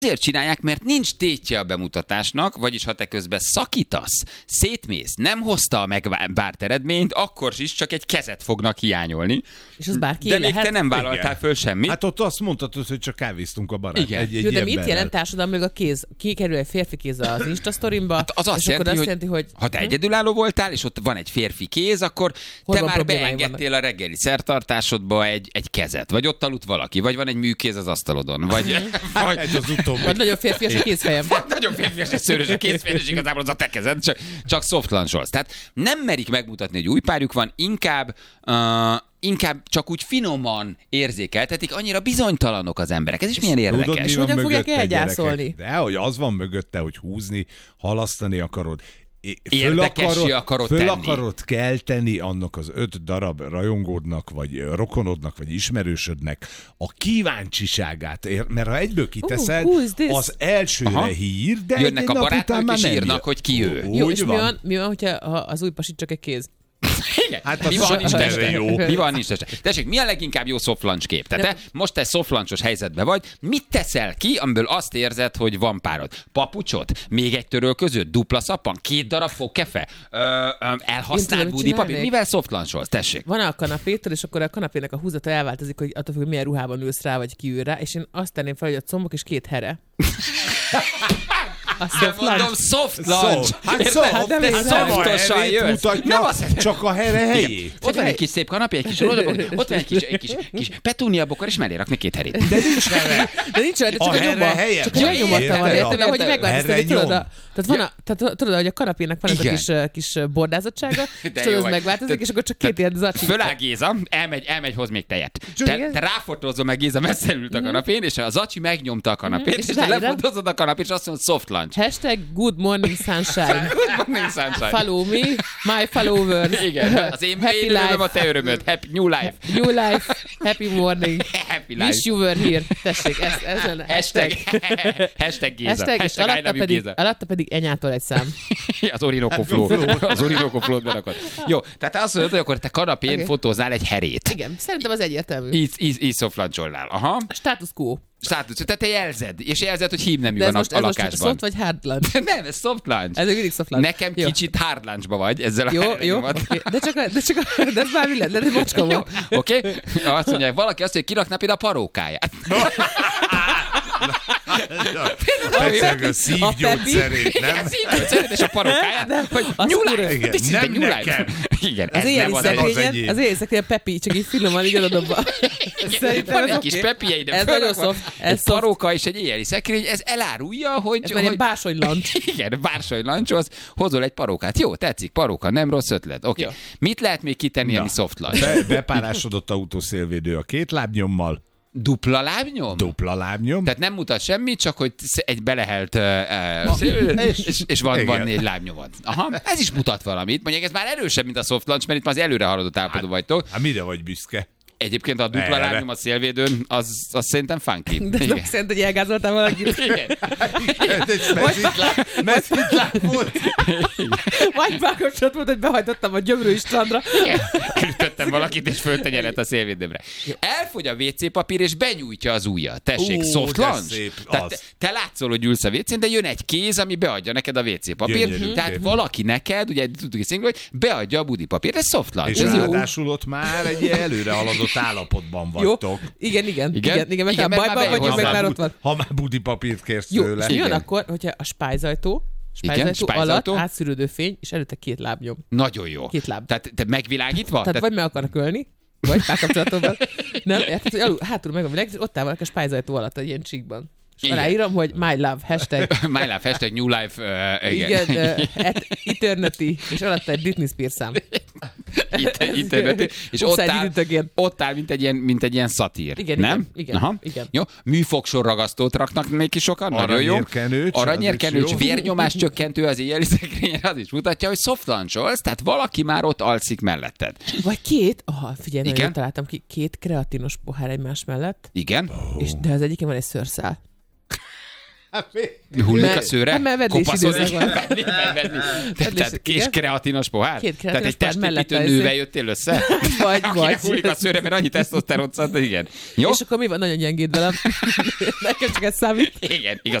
Azért csinálják, mert nincs tétje a bemutatásnak, vagyis ha te közben szakítasz, szétmész, nem hozta a megvárt eredményt, akkor is csak egy kezet fognak hiányolni. És az bárki de még lehet? te nem vállaltál föl semmit. Hát ott azt mondhatod, hogy csak kávéztunk a barát. Igen. Egy Jó, de mit emberrel. jelent társadalmilag a kéz? Kikerül egy férfi kéz az Insta-sztorimba, Hát az azt és akkor jelenti, hogy ha te egyedülálló voltál, és ott van egy férfi kéz, akkor Hol te van már problémáim beengedtél a reggeli szertartásodba egy kezet, vagy ott aludt valaki, vagy van egy műkéz az asztalodon, vagy Ez az utóbbi. vagy nagyon férfias a kézfejem. nagyon férfias és szőrös a kézfél, és igazából az a te kezed, csak soft launch-olsz. Tehát nem merik megmutatni, hogy új párjuk van, inkább csak úgy finoman érzékeltetik, annyira bizonytalanok az emberek. Ez is milyen érdekes. Tudod, mi van Hogyan fogják mögötte, elgyászolni? gyerekek? De hogy az van mögötte, hogy húzni, halasztani akarod. Érdekessé akarod tenni. akarod kelteni annak az 5 darab rajongódnak, vagy rokonodnak, vagy ismerősödnek a kíváncsiságát. Mert ha egyből kiteszed, who is this? az elsőre hír, de Jönnek egy a nap után barátnők, már és nem írnak, jön. hogy ki ő. Jó, Úgy és mi van, hogyha az új pasit csak egy kéz? Hát Mi az van, nincs sem teste? jó. Mi van, nincs teste? Tessék, mi a leginkább jó soft launch kép? Tehát most te soft launchos helyzetben vagy, mit teszel ki, amiből azt érzed, hogy van párod? Papucsot? Még egy törölközőt? Dupla szappan? 2 darab fogkefe? Elhasznált budipapír? Mivel soft launchol? Tessék. Van a kanapétől, és akkor a kanapének a húzata elváltozik, hogy attól függ, milyen ruhában ülsz rá, vagy ki ül rá, és én azt tenném fel, hogy a combok és 2 here. A De soft mondom, launch. soft launch. Hát soft, nem de értem. Szoftosan jössz. mutatja, Nem azt- csak a here helyét. Ott van egy kis szép kanapé, egy kis rodobok, ott van egy kis petúniabokor, és mellé rakni 2 herét. De nincs here. De nincs olyan, de csak A a nyoma. here helyett. Csak a nyomata van, érted? Mert hogy Here megváltoztatod, tudod, nyom. tehát tudod, hogy a kanapének van ez a kis bordázottsága, és De tudod, jó ez vagy. megváltozik, és akkor csak 2 ilyen zacsi. Föláll Géza, elmegy, hoz még tejet. Igen. Te ráfotózol meg, Géza messze ült a kanapén, és a zacsi megnyomta a kanapét, És és te ráírod. lefotózod a kanapét, és azt mondod, soft launch. #Good morning sunshine. Good morning, sunshine. Follow me, my followers. Igen, az én Happy örömöm, life. a te örömöd. Happy new life. New life, happy morning. Happy life. Wish you were here. Tessék, ez lenne. Hashtag Géza. Hashtag, és Hashtag I love you, Géza. alatta pedig enyától egy szám. Az Orinoco Flow. Az Orinoco Flow-t berakod. Jó, tehát azt mondod, hogy akkor te kanapén Okay. fotóznál egy herét. Igen, szerintem az egyértelmű. Így soft launcholnál. Aha. Status quo. Státusz, tehát te jelzed, és jelzed, hogy hívnemű De ez van most, a ez most lakásban. soft vagy hard lunch? Nem, ez soft lunch. Ez még mindig soft lunch. Nekem Jó. kicsit hard lunchba vagy ezzel a Jó, herrenyomat. okay. De ez már mi lett? De ez macska Jó, volt. oké? Azt mondja, valaki azt mondja, hogy kirakná például a parókáját. Tetszeg a szívgyógyszerét, nem? Igen, szívgyógyszerét és a parókáját, hogy azt New kurva- Life. Igen, This is nem the New Life. nekem. Igen, Az ez nem éjjeli az szekrényen, az éjjeli szekrényen Pepi, csak így finoman így odadobva. Szerintem Van ez egy oké. kis pepie ide Ez nagyon felrakva, soft. egy Ez soft. paróka és egy éjjeli szekrény, ez elárulja, hogy... Ez már ilyen bársony lunch. Igen, bársony lunchoz, hozol egy parókát. Jó, tetszik, paróka, nem rossz ötlet. Oké. Jó. Mit lehet még kitenni, ami soft lunch? Bepárásodott autószélvédő a 2 lábnyommal, Dupla lábnyom? dupla lábnyom. Tehát nem mutat semmit, csak hogy egy belehelt és van 4 lábnyomod. Aha, ez is mutat valamit. Mondjuk ez már erősebb, mint a soft launch, mert itt már az előre haladott állapotban vagytok. Hát mire vagy büszke? Egyébként a dupla Erre. lábnyom a szélvédőn, az szerintem funky. De ez Igen. nem szerint, hogy elgázoltál valakit. Igen. Ez egy meszítláb volt. Vagy párkapcsolat volt, hogy behajtottam a Gyömrői strandra. Elütöttem valakit, és föltenyerett a szélvédőmre. Elfogy a WC papír, és benyújtja az ujjat. Tessék, soft de launch. szép, Tehát az. te látszol, hogy ülsz a WC-n, de jön egy kéz, ami beadja neked a WC papírt. Gyönyörű Tehát kép. valaki neked, ugye tudjuk szingul, hogy beadja a budi papírt. Ez soft launch. És Ez jó. ráadásul ott már egy ilyen előre haladott állapotban Jó. vagytok. Igen, Igen? mert Igen, nem mert bajban már vagyunk, meg bejön már hozzá. ott van. Ha már budi papírt kérsz Jó, tőle. és mi van Igen. akkor, hogyha a spájzajtó spájzajtó. alatt átszűrődő fény, és előtte 2 lábnyom. Nagyon jó. 2 láb. Tehát te megvilágítva? Tehát vagy meg akarnak ölni, vagy párkapcsolatban. Nem, érted, hogy hátul meg a világ, és ott áll valaki a spájzajtó alatt, egy ilyen csíkban. És Igen. aláírom, hogy my love, hashtag. My life, hashtag new life. Igen. Igen, at eternity, és alatta egy Britney Spears szám. Itt és ott Upside áll, down again. ott áll, mint egy ilyen szatír. Igen, nem? igen, Aha. igen. Jó. Műfogsor ragasztót raknak még ki sokan. Nagyon jó. Aranyérkenőcs, Aranyérkenőcs, az is jó. vérnyomás csökkentő az éjjeli szekrényen, az is mutatja, hogy soft launcholsz, tehát valaki már ott alszik melletted. Vagy figyelj, Igen? nagyon találtam ki, 2 kreatinos pohár egymás mellett, Igen? és de az egyiken van egy szőrszál. Hullik a szőre? Hát, mert vedlés Kopaszodni időszak van. kell venni. Tehát igen. kis kreatinos pohár? Két Tehát kreatinos egy pohár mellett testépítő a nővel jöttél össze? Vagy. Akinek hullik a szőre, mert annyi tesztoszteron szant, igen. Jó? És akkor mi van? Nagyon gyengéd velem. Nekem csak ez számít. Igen, igaz.